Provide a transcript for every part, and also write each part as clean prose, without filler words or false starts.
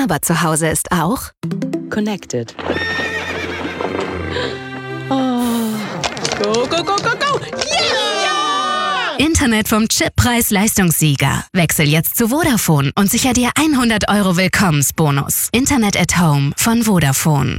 Aber zu Hause ist auch Connected. Oh. Go, go, go, go, go! Yeah! Internet vom Chippreis-Leistungssieger. Wechsel jetzt zu Vodafone und sicher dir 100 € Willkommensbonus. Internet at Home von Vodafone.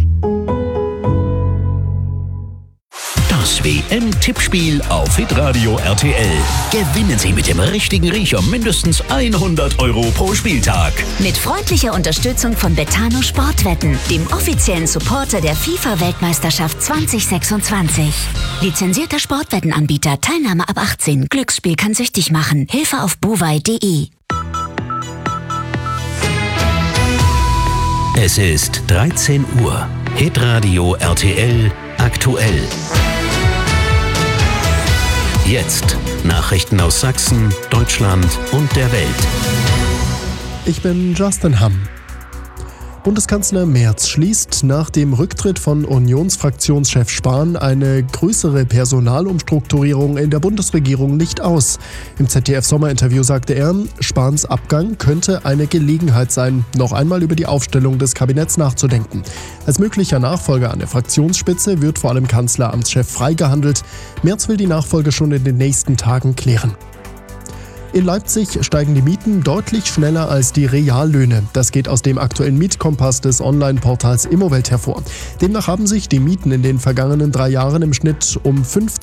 Das WM-Tippspiel auf Hitradio RTL. Gewinnen Sie mit dem richtigen Riecher mindestens 100 € pro Spieltag. Mit freundlicher Unterstützung von Betano Sportwetten, dem offiziellen Supporter der FIFA-Weltmeisterschaft 2026. Lizenzierter Sportwettenanbieter, Teilnahme ab 18. Glücksspiel kann süchtig machen. Hilfe auf bovai.de. Es ist 13 Uhr. Hitradio RTL aktuell. Jetzt Nachrichten aus Sachsen, Deutschland und der Welt. Ich bin Justin Hamm. Bundeskanzler Merz schließt nach dem Rücktritt von Unionsfraktionschef Spahn eine größere Personalumstrukturierung in der Bundesregierung nicht aus. Im ZDF-Sommerinterview sagte er, Spahns Abgang könnte eine Gelegenheit sein, noch einmal über die Aufstellung des Kabinetts nachzudenken. Als möglicher Nachfolger an der Fraktionsspitze wird vor allem Kanzleramtschef Frey gehandelt. Merz will die Nachfolge schon in den nächsten Tagen klären. In Leipzig steigen die Mieten deutlich schneller als die Reallöhne. Das geht aus dem aktuellen Mietkompass des Online-Portals Immowelt hervor. Demnach haben sich die Mieten in den vergangenen 3 Jahren im Schnitt um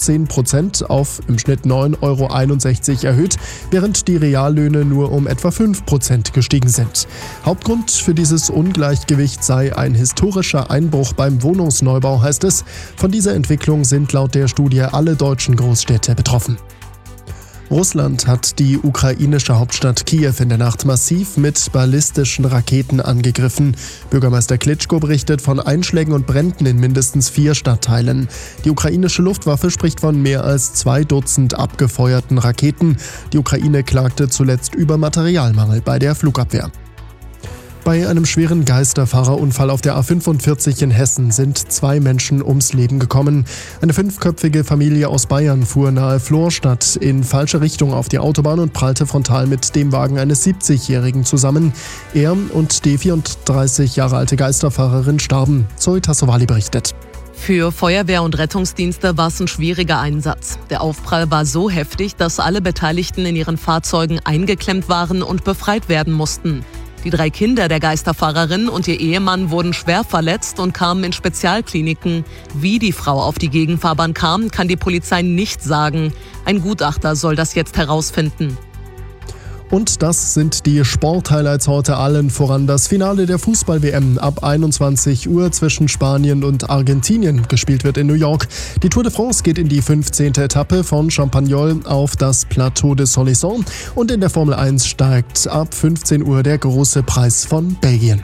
15% auf im Schnitt 9,61 € erhöht, während die Reallöhne nur um etwa 5% gestiegen sind. Hauptgrund für dieses Ungleichgewicht sei ein historischer Einbruch beim Wohnungsneubau, heißt es. Von dieser Entwicklung sind laut der Studie alle deutschen Großstädte betroffen. Russland hat die ukrainische Hauptstadt Kiew in der Nacht massiv mit ballistischen Raketen angegriffen. Bürgermeister Klitschko berichtet von Einschlägen und Bränden in mindestens 4 Stadtteilen. Die ukrainische Luftwaffe spricht von mehr als 2 Dutzend abgefeuerten Raketen. Die Ukraine klagte zuletzt über Materialmangel bei der Flugabwehr. Bei einem schweren Geisterfahrerunfall auf der A45 in Hessen sind 2 Menschen ums Leben gekommen. Eine 5-köpfige Familie aus Bayern fuhr nahe Florstadt in falsche Richtung auf die Autobahn und prallte frontal mit dem Wagen eines 70-Jährigen zusammen. Er und die 34 Jahre alte Geisterfahrerin starben. Zoe Tassovali berichtet. Für Feuerwehr und Rettungsdienste war es ein schwieriger Einsatz. Der Aufprall war so heftig, dass alle Beteiligten in ihren Fahrzeugen eingeklemmt waren und befreit werden mussten. Die 3 Kinder der Geisterfahrerin und ihr Ehemann wurden schwer verletzt und kamen in Spezialkliniken. Wie die Frau auf die Gegenfahrbahn kam, kann die Polizei nicht sagen. Ein Gutachter soll das jetzt herausfinden. Und das sind die Sporthighlights heute, allen voran das Finale der Fußball-WM ab 21 Uhr zwischen Spanien und Argentinien. Gespielt wird in New York. Die Tour de France geht in die 15. Etappe von Champagnol auf das Plateau de Solisson. Und in der Formel 1 steigt ab 15 Uhr der große Preis von Belgien.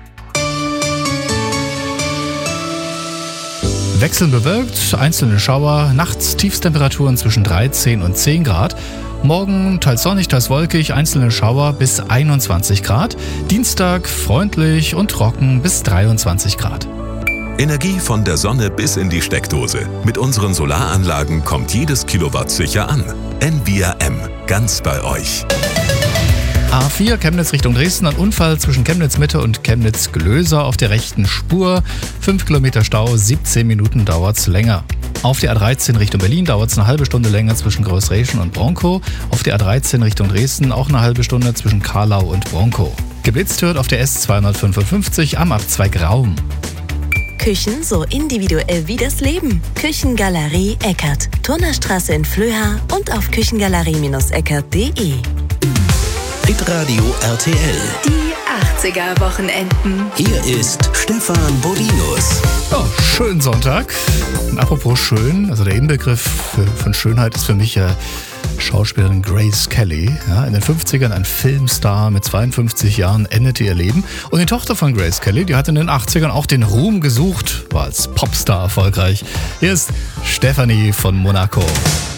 Wechselnd bewölkt, einzelne Schauer, nachts Tiefstemperaturen zwischen 13 und 10 Grad. Morgen teils sonnig, teils wolkig, einzelne Schauer bis 21 Grad. Dienstag freundlich und trocken bis 23 Grad. Energie von der Sonne bis in die Steckdose. Mit unseren Solaranlagen kommt jedes Kilowatt sicher an. NVRM, ganz bei euch. A4 Chemnitz Richtung Dresden, ein Unfall zwischen Chemnitz Mitte und Chemnitz Glöser auf der rechten Spur. 5 Kilometer Stau, 17 Minuten dauert's länger. Auf der A13 Richtung Berlin dauert es eine halbe Stunde länger zwischen Großräschen und Bronkow. Auf der A13 Richtung Dresden auch eine halbe Stunde zwischen Karlau und Bronkow. Geblitzt wird auf der S255 am Abzweig Raum. Küchen so individuell wie das Leben. Küchengalerie Eckert. Turnerstraße in Flöha und auf küchengalerie-eckert.de. Hitradio RTL. Die 80er-Wochenenden. Hier ist Stefan Bodinus. Oh, schönen Sonntag. Und apropos schön, also der Inbegriff von Schönheit ist für mich ja Schauspielerin Grace Kelly. Ja, in den 50ern ein Filmstar, mit 52 Jahren endete ihr Leben. Und die Tochter von Grace Kelly, die hat in den 80ern auch den Ruhm gesucht, war als Popstar erfolgreich. Hier ist Stefanie von Monaco.